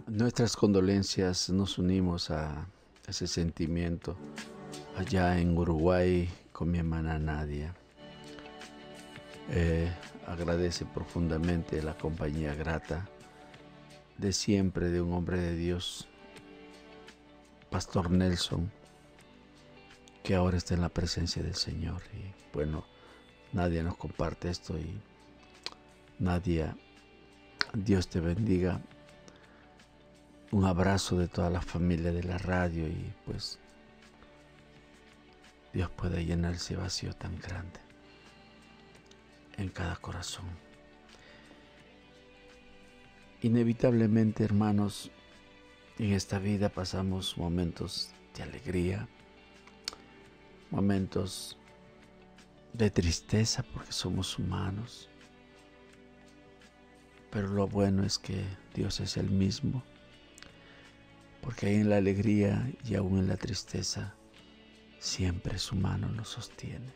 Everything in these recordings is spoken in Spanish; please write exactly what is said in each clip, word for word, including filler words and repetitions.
Nuestras condolencias, nos unimos a ese sentimiento allá en Uruguay con mi hermana Nadia. Eh, agradece profundamente la compañía grata de siempre de un hombre de Dios, Pastor Nelson, que ahora está en la presencia del Señor. Y bueno, Nadia nos comparte esto y Nadia, Dios te bendiga. Un abrazo de toda la familia de la radio y pues Dios puede llenar ese vacío tan grande en cada corazón. Inevitablemente, hermanos, en esta vida pasamos momentos de alegría, momentos de tristeza porque somos humanos, pero lo bueno es que Dios es el mismo, porque ahí en la alegría y aún en la tristeza siempre su mano nos sostiene.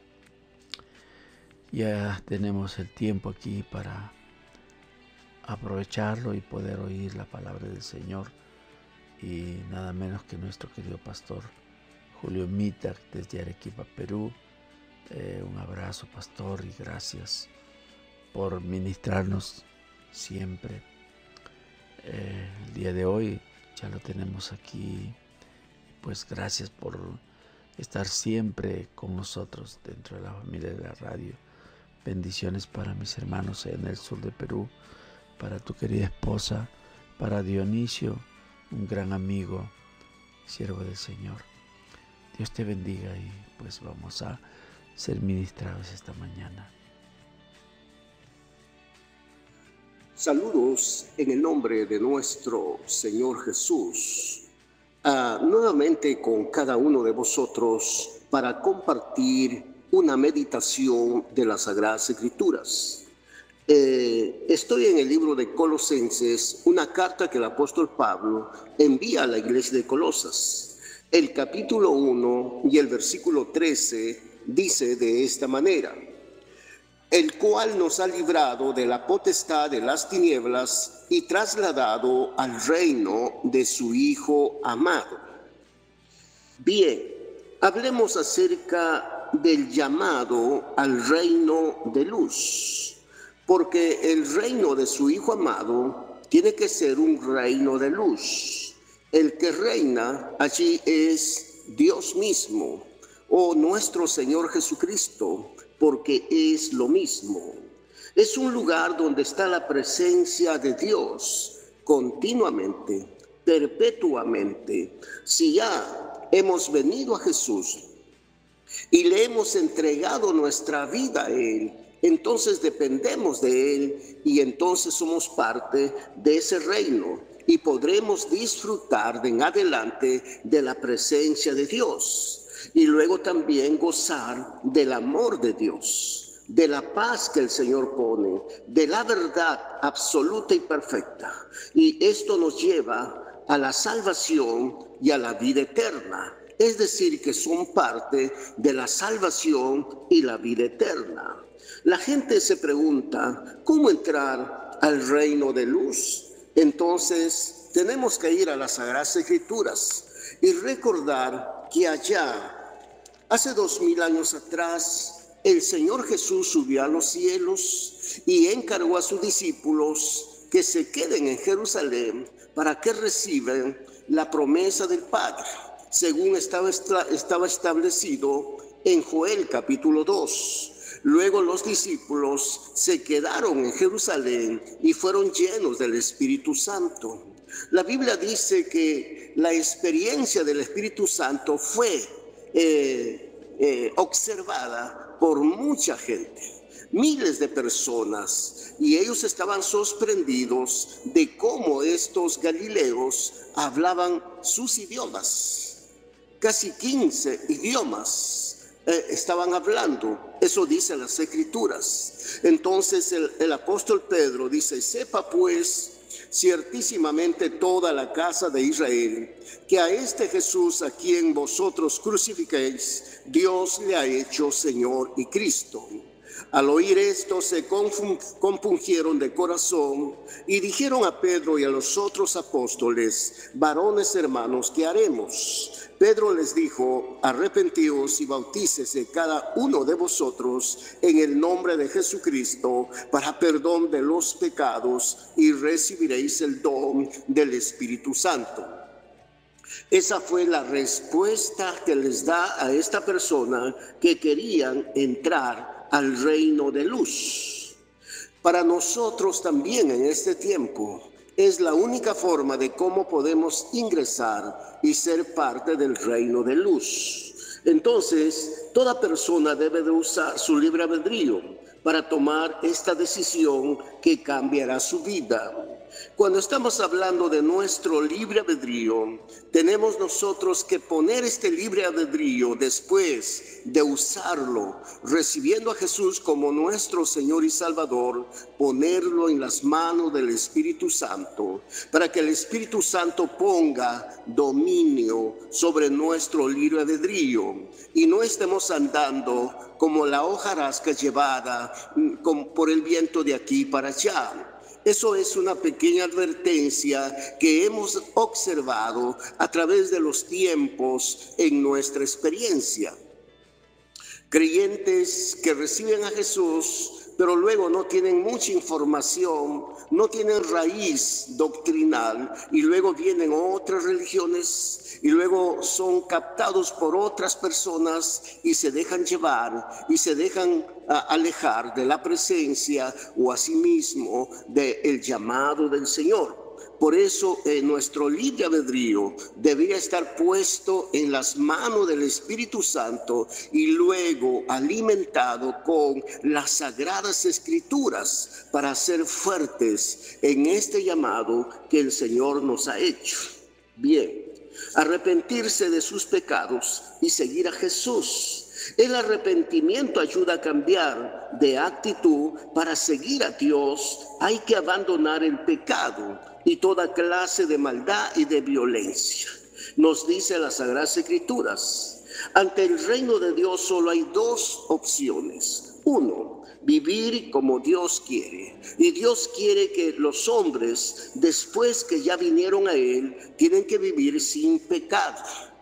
Ya tenemos el tiempo aquí para aprovecharlo y poder oír la palabra del Señor, y nada menos que nuestro querido pastor Julio Mita desde Arequipa, Perú. Eh, un abrazo, pastor, y gracias por ministrarnos siempre. Eh, el día de hoy ya lo tenemos aquí, pues gracias por estar siempre con nosotros dentro de la familia de la radio. Bendiciones para mis hermanos en el sur de Perú, para tu querida esposa, para Dionisio, un gran amigo, siervo del Señor. Dios te bendiga y pues vamos a ser ministrados esta mañana. Saludos en el nombre de nuestro Señor Jesús, uh, nuevamente con cada uno de vosotros para compartir una meditación de las Sagradas Escrituras. Eh, estoy en el libro de Colosenses, una carta que el apóstol Pablo envía a la iglesia de Colosas. El capítulo uno y el versículo trece dice de esta manera: el cual nos ha librado de la potestad de las tinieblas y trasladado al reino de su Hijo amado. Bien, hablemos acerca del llamado al reino de luz, porque el reino de su Hijo amado tiene que ser un reino de luz. El que reina allí es Dios mismo, o nuestro Señor Jesucristo, porque es lo mismo. Es un lugar donde está la presencia de Dios continuamente, perpetuamente. Si ya hemos venido a Jesús y le hemos entregado nuestra vida a Él, entonces dependemos de Él y entonces somos parte de ese reino y podremos disfrutar de en adelante de la presencia de Dios. Y luego también gozar del amor de Dios, de la paz que el Señor pone, de la verdad absoluta y perfecta. Y esto nos lleva a la salvación y a la vida eterna. Es decir, que son parte de la salvación y la vida eterna. La gente se pregunta, ¿cómo entrar al reino de luz? Entonces, tenemos que ir a las Sagradas Escrituras y recordar que allá, hace dos mil años atrás, el Señor Jesús subió a los cielos y encargó a sus discípulos que se queden en Jerusalén para que reciban la promesa del Padre, según estaba, estaba establecido en Joel capítulo dos. Luego los discípulos se quedaron en Jerusalén y fueron llenos del Espíritu Santo. La Biblia dice que la experiencia del Espíritu Santo fue eh, eh, observada por mucha gente, miles de personas, y ellos estaban sorprendidos de cómo estos galileos hablaban sus idiomas. Casi quince idiomas eh, estaban hablando, eso dicen las Escrituras. Entonces el, el apóstol Pedro dice: sepa pues ciertísimamente toda la casa de Israel, que a este Jesús a quien vosotros crucificáis, Dios le ha hecho Señor y Cristo. Al oír esto se compungieron de corazón y dijeron a Pedro y a los otros apóstoles: varones hermanos, ¿qué haremos? Pedro les dijo: arrepentíos y bautícese cada uno de vosotros en el nombre de Jesucristo para perdón de los pecados y recibiréis el don del Espíritu Santo. Esa fue la respuesta que les da a esta persona que querían entrar al reino de luz. Para nosotros también en este tiempo es la única forma de cómo podemos ingresar y ser parte del reino de luz. Entonces, toda persona debe de usar su libre albedrío para tomar esta decisión que cambiará su vida. Cuando estamos hablando de nuestro libre albedrío, tenemos nosotros que poner este libre albedrío después de usarlo, recibiendo a Jesús como nuestro Señor y Salvador, ponerlo en las manos del Espíritu Santo, para que el Espíritu Santo ponga dominio sobre nuestro libre albedrío y no estemos andando como la hojarasca llevada por el viento de aquí para allá. Eso es una pequeña advertencia que hemos observado a través de los tiempos en nuestra experiencia. Creyentes que reciben a Jesús, pero luego no tienen mucha información, no tienen raíz doctrinal, y luego vienen otras religiones y luego son captados por otras personas y se dejan llevar y se dejan a alejar de la presencia o asimismo del llamado del Señor. Por eso eh, nuestro libre albedrío debería estar puesto en las manos del Espíritu Santo y luego alimentado con las sagradas escrituras para ser fuertes en este llamado que el Señor nos ha hecho. Bien, arrepentirse de sus pecados y seguir a Jesús. El arrepentimiento ayuda a cambiar de actitud. Para seguir a Dios hay que abandonar el pecado y toda clase de maldad y de violencia. Nos dice las Sagradas Escrituras: ante el reino de Dios solo hay dos opciones. Uno, vivir como Dios quiere. Y Dios quiere que los hombres, después que ya vinieron a Él, tienen que vivir sin pecado.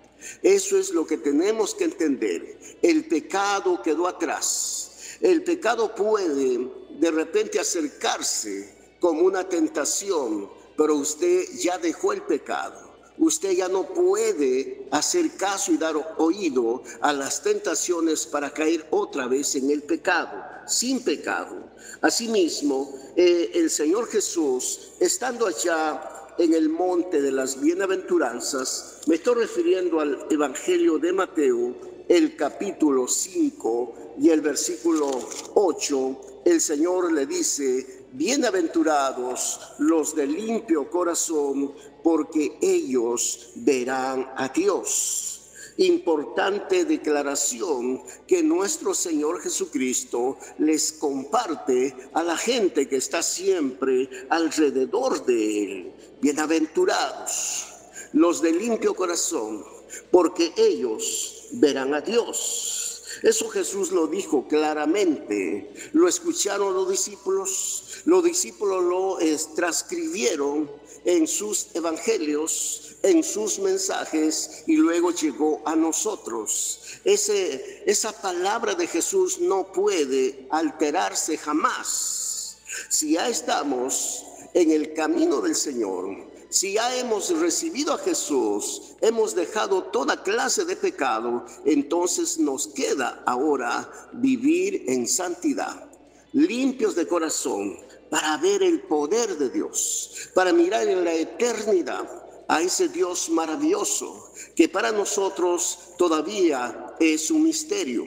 Eso es lo que tenemos que entender. El pecado quedó atrás. El pecado puede de repente acercarse como una tentación, pero usted ya dejó el pecado. Usted ya no puede hacer caso y dar oído a las tentaciones para caer otra vez en el pecado, sin pecado. Asimismo, eh, el Señor Jesús, estando allá en el monte de las bienaventuranzas, me estoy refiriendo al Evangelio de Mateo, el capítulo cinco y el versículo ocho, el Señor le dice: bienaventurados los de limpio corazón, porque ellos verán a Dios. Importante declaración que nuestro Señor Jesucristo les comparte a la gente que está siempre alrededor de Él. Bienaventurados los de limpio corazón, porque ellos verán a Dios. Eso Jesús lo dijo claramente. Lo escucharon los discípulos. Los discípulos lo eh, transcribieron en sus evangelios, en sus mensajes, y luego llegó a nosotros. Ese, esa palabra de Jesús no puede alterarse jamás. Si ya estamos en el camino del Señor, si ya hemos recibido a Jesús, hemos dejado toda clase de pecado, entonces nos queda ahora vivir en santidad, limpios de corazón, para ver el poder de Dios, para mirar en la eternidad a ese Dios maravilloso que para nosotros todavía es un misterio.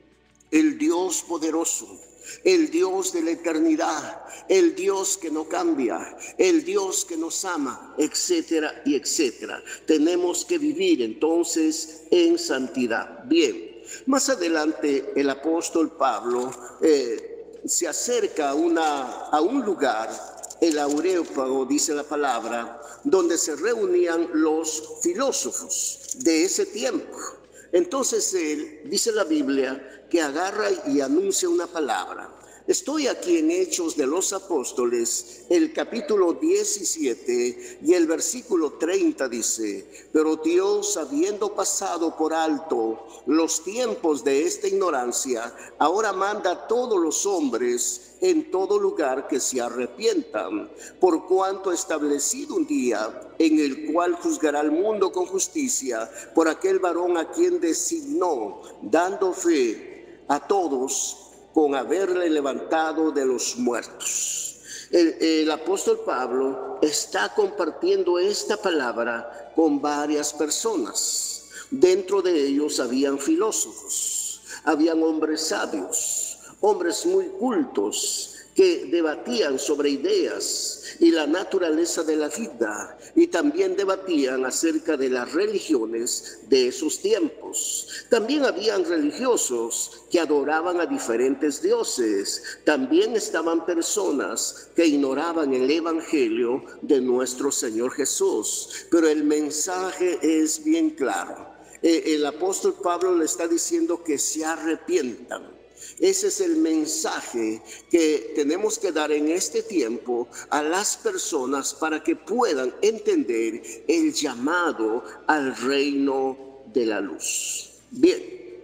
El Dios poderoso, el Dios de la eternidad, el Dios que no cambia, el Dios que nos ama, etcétera y etcétera. Tenemos que vivir entonces en santidad. Bien, más adelante el apóstol Pablo eh, se acerca a, una, a un lugar, el Areópago, dice la palabra, donde se reunían los filósofos de ese tiempo. Entonces él, dice la Biblia, que agarra y anuncia una palabra. Estoy aquí en Hechos de los Apóstoles, el capítulo diecisiete y el versículo treinta dice: pero Dios, habiendo pasado por alto los tiempos de esta ignorancia, ahora manda a todos los hombres en todo lugar que se arrepientan, por cuanto ha establecido un día en el cual juzgará al mundo con justicia por aquel varón a quien designó, dando fe a todos con haberle levantado de los muertos. El, el apóstol Pablo está compartiendo esta palabra con varias personas. Dentro de ellos habían filósofos, habían hombres sabios, hombres muy cultos que debatían sobre ideas y la naturaleza de la vida, y también debatían acerca de las religiones de esos tiempos. También habían religiosos que adoraban a diferentes dioses. También estaban personas que ignoraban el evangelio de nuestro Señor Jesús. Pero el mensaje es bien claro. El apóstol Pablo le está diciendo que se arrepientan. Ese es el mensaje que tenemos que dar en este tiempo a las personas para que puedan entender el llamado al reino de la luz. Bien,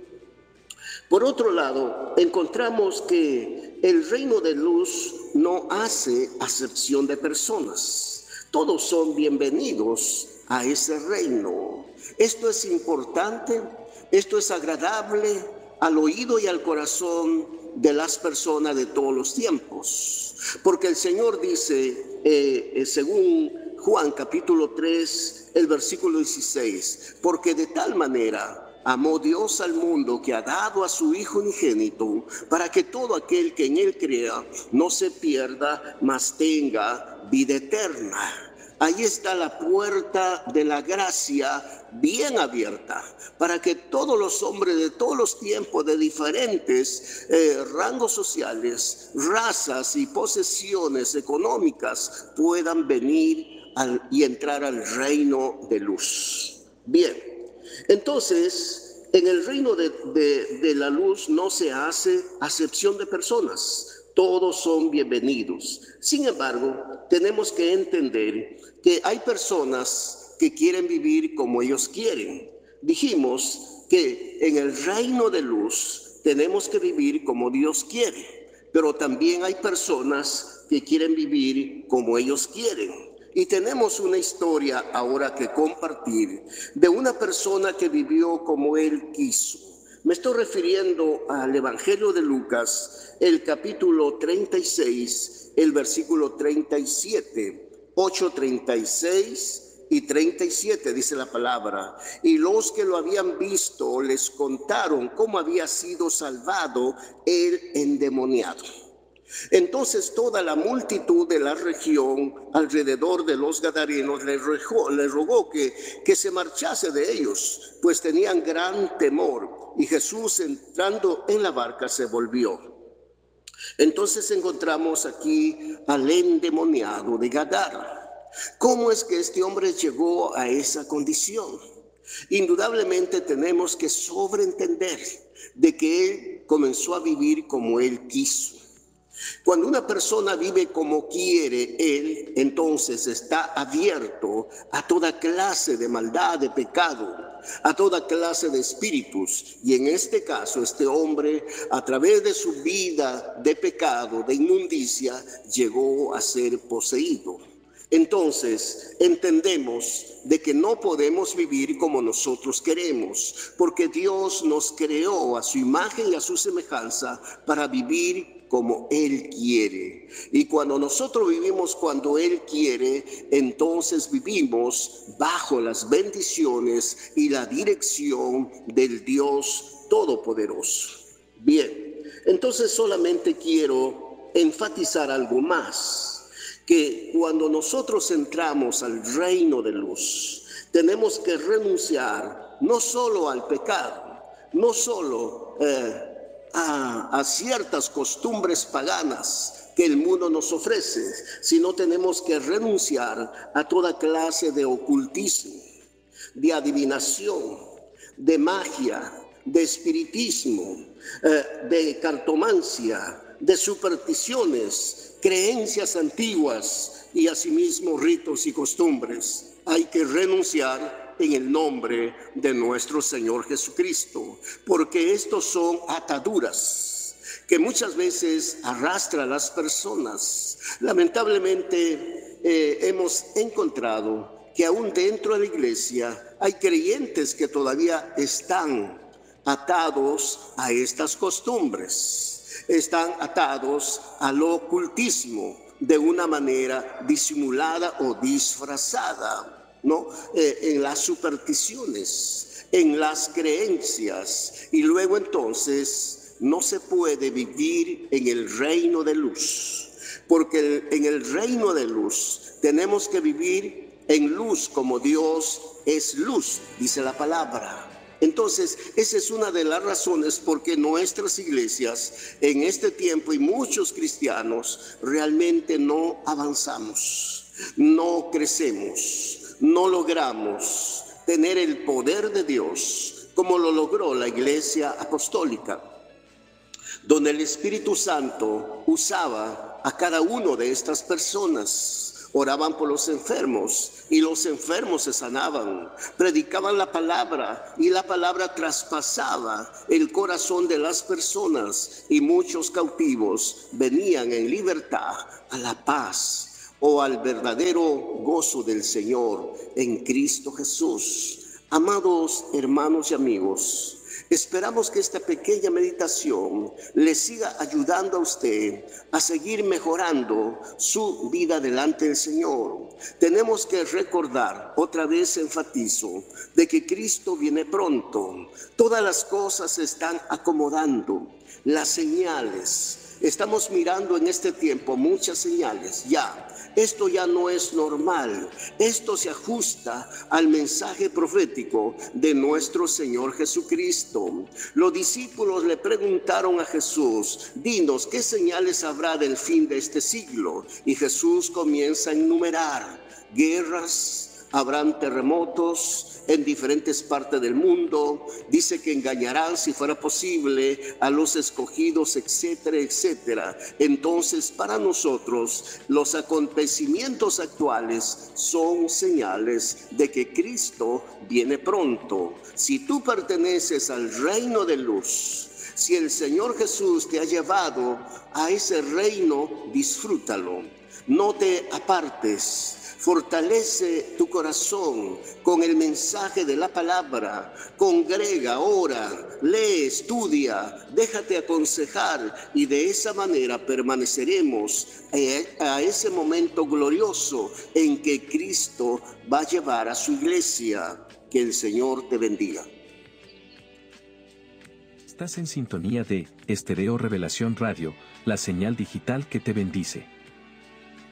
por otro lado, encontramos que el reino de luz no hace acepción de personas. Todos son bienvenidos a ese reino. Esto es importante, esto es agradable al oído y al corazón de las personas de todos los tiempos. Porque el Señor dice, eh, según Juan capítulo tres, el versículo dieciséis, porque de tal manera amó Dios al mundo que ha dado a su Hijo unigénito, para que todo aquel que en él crea no se pierda, mas tenga vida eterna. Ahí está la puerta de la gracia bien abierta, para que todos los hombres de todos los tiempos, de diferentes eh, rangos sociales, razas y posesiones económicas, puedan venir al, y entrar al reino de luz. Bien, entonces, en el reino de, de, de la luz no se hace acepción de personas. Todos son bienvenidos. Sin embargo, tenemos que entender que hay personas que quieren vivir como ellos quieren. Dijimos que en el reino de luz tenemos que vivir como Dios quiere, pero también hay personas que quieren vivir como ellos quieren. Y tenemos una historia ahora que compartir de una persona que vivió como él quiso. Me estoy refiriendo al Evangelio de Lucas, el capítulo treinta y seis, el versículo treinta y siete, ocho, treinta y seis y treinta y siete dice la palabra. Y los que lo habían visto les contaron cómo había sido salvado el endemoniado. Entonces toda la multitud de la región alrededor de los Gadarenos le rogó, le rogó que, que se marchase de ellos, pues tenían gran temor. Y Jesús, entrando en la barca, se volvió. Entonces encontramos aquí al endemoniado de Gadara. ¿Cómo es que este hombre llegó a esa condición? Indudablemente tenemos que sobreentender de que él comenzó a vivir como él quiso. Cuando una persona vive como quiere él, entonces está abierto a toda clase de maldad, de pecado, a toda clase de espíritus. Y en este caso, este hombre, a través de su vida de pecado, de inmundicia, llegó a ser poseído. Entonces, entendemos de que no podemos vivir como nosotros queremos, porque Dios nos creó a su imagen y a su semejanza para vivir como Él quiere. Y cuando nosotros vivimos cuando Él quiere, entonces vivimos bajo las bendiciones y la dirección del Dios Todopoderoso. Bien, entonces solamente quiero enfatizar algo más. Que cuando nosotros entramos al reino de luz, tenemos que renunciar no solo al pecado, no solo eh, a, a ciertas costumbres paganas que el mundo nos ofrece, sino tenemos que renunciar a toda clase de ocultismo, de adivinación, de magia, de espiritismo, eh, de cartomancia, de supersticiones, creencias antiguas y asimismo ritos y costumbres. Hay que renunciar en el nombre de nuestro Señor Jesucristo, porque estos son ataduras que muchas veces arrastran a las personas. Lamentablemente eh, hemos encontrado que aún dentro de la iglesia hay creyentes que todavía están atados a estas costumbres, están atados al ocultismo de una manera disimulada o disfrazada, ¿no? Eh, en las supersticiones, en las creencias, y luego entonces no se puede vivir en el reino de luz, porque en el reino de luz tenemos que vivir en luz como Dios es luz, dice la palabra. Entonces, esa es una de las razones por qué nuestras iglesias en este tiempo y muchos cristianos realmente no avanzamos, no crecemos, no logramos tener el poder de Dios como lo logró la iglesia apostólica, donde el Espíritu Santo usaba a cada uno de estas personas. Oraban por los enfermos y los enfermos se sanaban. Predicaban la palabra y la palabra traspasaba el corazón de las personas y muchos cautivos venían en libertad a la paz o al verdadero gozo del Señor en Cristo Jesús. Amados hermanos y amigos, esperamos que esta pequeña meditación le siga ayudando a usted a seguir mejorando su vida delante del Señor. Tenemos que recordar, otra vez enfatizo, de que Cristo viene pronto. Todas las cosas se están acomodando, las señales. Estamos mirando en este tiempo muchas señales ya. Esto ya no es normal. Esto se ajusta al mensaje profético de nuestro Señor Jesucristo. Los discípulos le preguntaron a Jesús: dinos, ¿qué señales habrá del fin de este siglo? Y Jesús comienza a enumerar: guerras, habrán terremotos en diferentes partes del mundo, dice que engañarán, si fuera posible, a los escogidos, etcétera, etcétera. Entonces, para nosotros, los acontecimientos actuales son señales de que Cristo viene pronto. Si tú perteneces al reino de luz, si el Señor Jesús te ha llevado a ese reino, disfrútalo. No te apartes. Fortalece tu corazón con el mensaje de la palabra. Congrega, ora, lee, estudia, déjate aconsejar y de esa manera permaneceremos a ese momento glorioso en que Cristo va a llevar a su iglesia. Que el Señor te bendiga. Estás en sintonía de Estéreo Revelación Radio, la señal digital que te bendice.